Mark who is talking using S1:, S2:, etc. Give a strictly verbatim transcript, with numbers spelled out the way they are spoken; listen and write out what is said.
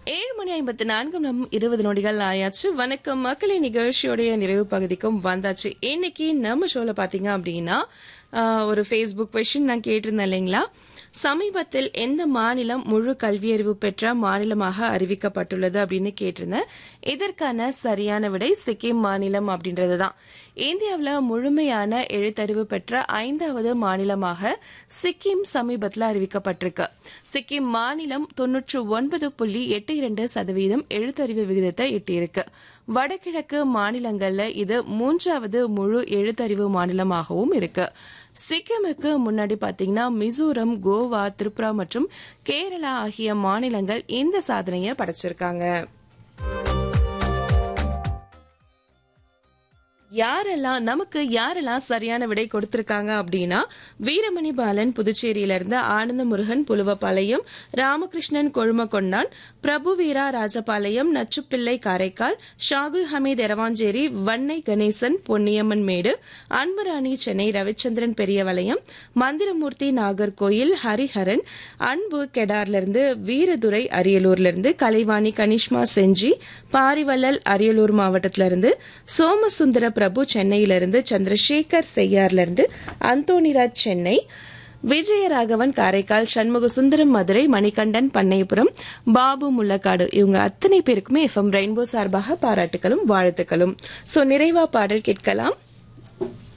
S1: ஏழு மணி ஐம்பத்தி நான்கு நம் இருபது நொடிகள் ஆயாச்சு. வணக்கம் மக்களே, நிகழ்ச்சியோடைய நிறைவு பகுதிக்கும் வந்தாச்சு. இன்னைக்கு நம்ம ஷோல பாத்தீங்க அப்படின்னா ஆஹ், ஒரு ஃபேஸ்புக் கொஸ்டின் நான் கேட்டிருந்தேன் இல்லைங்களா? சமீபத்தில் எந்த மாநிலம் முழு கல்வியறிவு பெற்ற மாநிலமாக அறிவிக்கப்பட்டுள்ளது அப்படின்னு கேட்டிருந்தேன். இதற்கான சரியான விடை சிக்கிம் மாநிலம் அப்படின்றதுதான். இந்தியாவில் முழுமையான எழுத்தறிவு பெற்ற ஐந்தாவது மாநிலமாக சிக்கிம் சமீபத்தில் அறிவிக்கப்பட்டிருக்கு. சிக்கிம் மாநிலம் தொன்னூற்று ஒன்பது புள்ளி எட்டு இரண்டு சதவீதம் எழுத்தறிவு விகிதத்தை எட்டியிருக்கு. வடகிழக்கு மாநிலங்கள்ல இது மூன்றாவது முழு எழுத்தறிவு மாநிலமாகவும் இருக்கு. சிக்கிமுக்கு முன்னாடி பாத்தீங்கன்னா மிசோரம், கோவா, திரிபுரா மற்றும் கேரளா ஆகிய மாநிலங்கள் இந்த சாதனையை படைச்சிருக்காங்க. யாரெல்லாம் நமக்கு யாரெல்லாம் சரியான விடை கொடுத்திருக்காங்க அப்படின்னா, வீரமணி பாலன் புதுச்சேரியில இருந்து, ஆனந்த முருகன் புலுவப்பாளையம், ராமகிருஷ்ணன் கொழுமக்கொண்டான், பிரபுவீரா ராஜபாளையம், நச்சுப்பிள்ளை காரைக்கால், ஷாகுல் ஹமீத் எரவாஞ்சேரி, வன்னை கணேசன் பொன்னியம்மன் மேடு, அன்புராணி சென்னை, ரவிச்சந்திரன் பெரியவளையம், மந்திரமூர்த்தி நாகர்கோயில், ஹரிஹரன் அன்பு கெடார்ல இருந்து, வீரதுரை அரியலூர்ல இருந்து, கலைவாணி கனிஷ்மா செஞ்சி பாரிவள்ளல் அரியலூர் மாவட்டத்தில இருந்து, சோமசுந்தர பிரபு சென்னையிலிருந்து, சந்திரசேகர் செய்யார்ல இருந்து, அந்தோனிராஜ் சென்னை, விஜயராகவன் காரைக்கால், சண்முக சுந்தரம் மதுரை, மணிகண்டன் பண்ணையபுரம், பாபு முள்ளக்காடு இவங்க அத்தனை பேருக்குமே எஃப்எம் ரெயின்போ சார்பாக பாராட்டுகளும் வாழ்த்துக்களும். சோ நிறைவா பாடல் கேட்கலாம்.